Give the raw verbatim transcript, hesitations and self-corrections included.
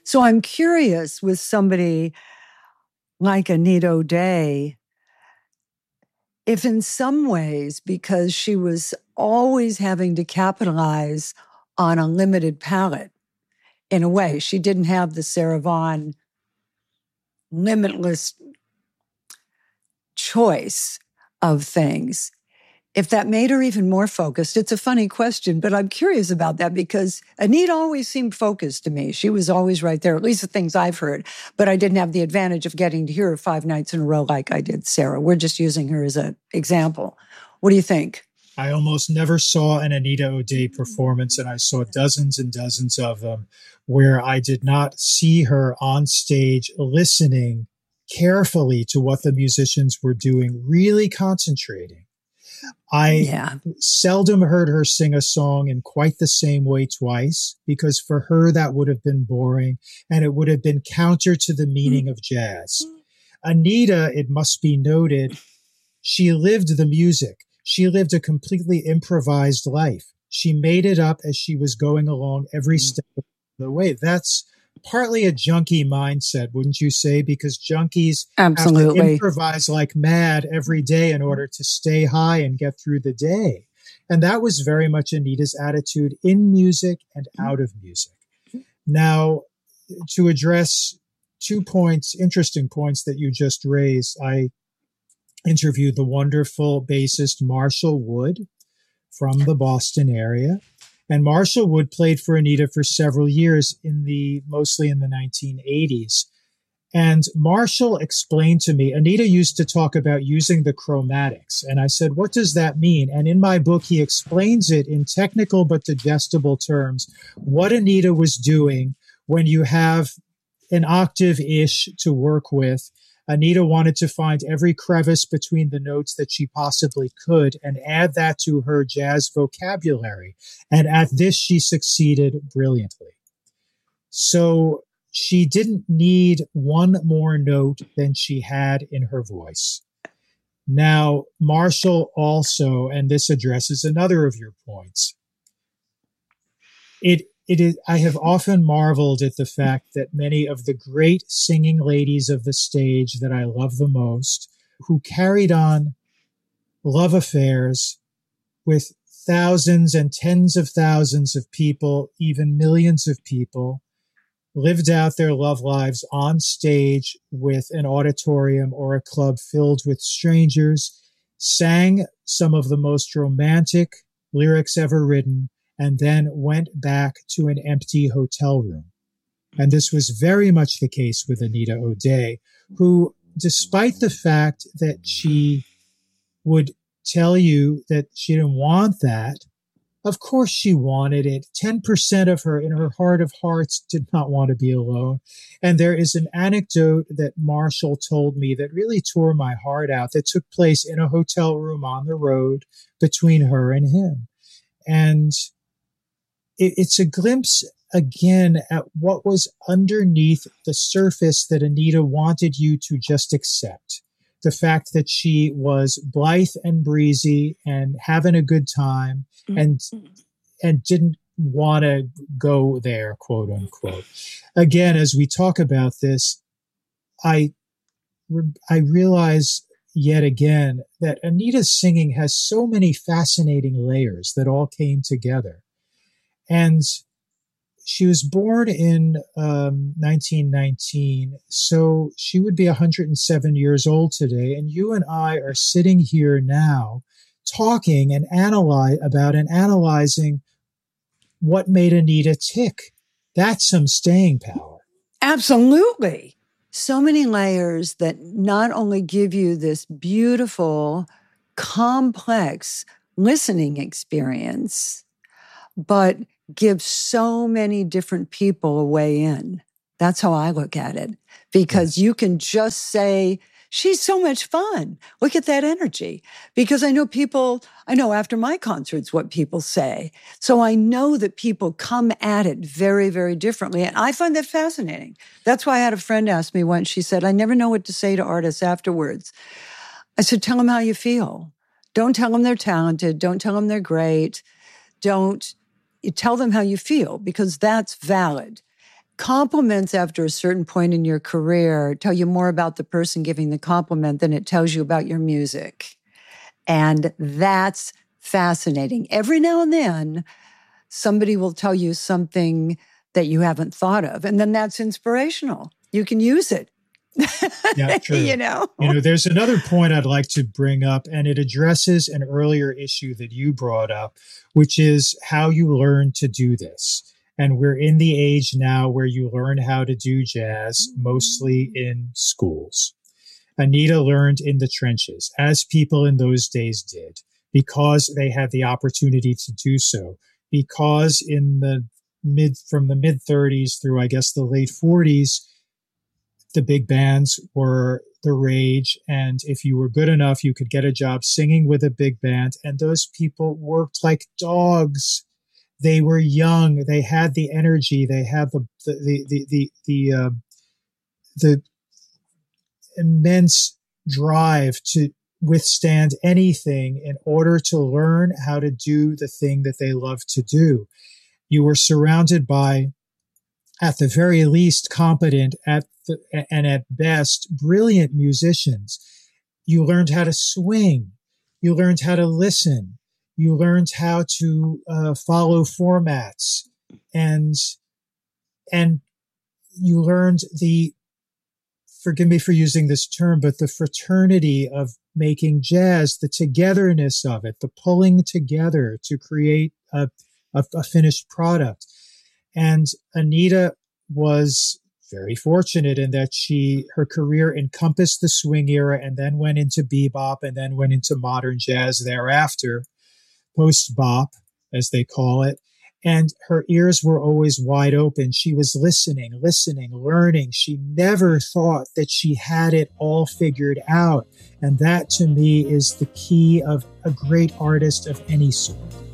So I'm curious with somebody like Anita O'Day, if in some ways, because she was always having to capitalize on a limited palette, in a way, she didn't have the Sarah Vaughan limitless choice of things. If that made her even more focused, it's a funny question, but I'm curious about that because Anita always seemed focused to me. She was always right there, at least the things I've heard, but I didn't have the advantage of getting to hear her five nights in a row like I did Sarah. We're just using her as an example. What do you think? I almost never saw an Anita O'Day performance, and I saw dozens and dozens of them where I did not see her on stage listening carefully to what the musicians were doing, really concentrating. I yeah. seldom heard her sing a song in quite the same way twice, because for her that would have been boring and it would have been counter to the meaning of jazz. Anita, it must be noted, she lived the music. She lived a completely improvised life. She made it up as she was going along every step of the way. That's partly a junkie mindset, wouldn't you say? Because junkies Absolutely. have to improvise like mad every day in order to stay high and get through the day. And that was very much Anita's attitude in music and out of music. Now, to address two points, interesting points that you just raised, I interviewed the wonderful bassist Marshall Wood from the Boston area. And Marshall Wood played for Anita for several years, in the mostly in the nineteen eighties. And Marshall explained to me, Anita used to talk about using the chromatics. And I said, what does that mean? And in my book, he explains it in technical but digestible terms, what Anita was doing when you have an octave-ish to work with. Anita wanted to find every crevice between the notes that she possibly could and add that to her jazz vocabulary. And at this, she succeeded brilliantly. So she didn't need one more note than she had in her voice. Now, Marshall also, and this addresses another of your points, it It is, I have often marveled at the fact that many of the great singing ladies of the stage that I love the most, who carried on love affairs with thousands and tens of thousands of people, even millions of people, lived out their love lives on stage with an auditorium or a club filled with strangers, sang some of the most romantic lyrics ever written, and then went back to an empty hotel room. And this was very much the case with Anita O'Day, who, despite the fact that she would tell you that she didn't want that, of course she wanted it. ten percent of her, in her heart of hearts, did not want to be alone. And there is an anecdote that Marshall told me that really tore my heart out, that took place in a hotel room on the road between her and him. And it's a glimpse, again, at what was underneath the surface that Anita wanted you to just accept. The fact that she was blithe and breezy and having a good time and and didn't want to go there, quote unquote. Again, as we talk about this, I, I realize yet again that Anita's singing has so many fascinating layers that all came together. And she was born in um, nineteen nineteen, so she would be one hundred seven years old today. And you and I are sitting here now talking and analyze about and analyzing what made Anita tick. That's some staying power. Absolutely. So many layers that not only give you this beautiful, complex listening experience, but give so many different people a way in. That's how I look at it. Because you can just say, she's so much fun. Look at that energy. Because I know people, I know after my concerts what people say. So I know that people come at it very, very differently. And I find that fascinating. That's why I had a friend ask me once, she said, I never know what to say to artists afterwards. I said, tell them how you feel. Don't tell them they're talented. Don't tell them they're great. Don't You tell them how you feel, because that's valid. compliments after a certain point in your career tell you more about the person giving the compliment than it tells you about your music. And that's fascinating. Every now and then, somebody will tell you something that you haven't thought of, and then that's inspirational. You can use it. Yeah, true. you know, you know, there's another point I'd like to bring up, and it addresses an earlier issue that you brought up, which is how you learn to do this. And we're in the age now where you learn how to do jazz mostly in schools. Anita learned in the trenches, as people in those days did, because they had the opportunity to do so. Because in the mid, from the mid thirties through, I guess, the late forties, the big bands were the rage. And if you were good enough, you could get a job singing with a big band. And those people worked like dogs. They were young. They had the energy. They had the, the, the, the, the, the, uh, the immense drive to withstand anything in order to learn how to do the thing that they love to do. You were surrounded by, at the very least, competent at the, and at best, brilliant musicians. You learned how to swing. You learned how to listen. You learned how to uh, follow formats, and and you learned the, forgive me for using this term, but the fraternity of making jazz, the togetherness of it, the pulling together to create a, a, a finished product. And Anita was very fortunate in that she, her career encompassed the swing era and then went into bebop and then went into modern jazz thereafter, post-bop, as they call it. And her ears were always wide open. She was listening, listening, learning. She never thought that she had it all figured out. And that, to me, is the key of a great artist of any sort.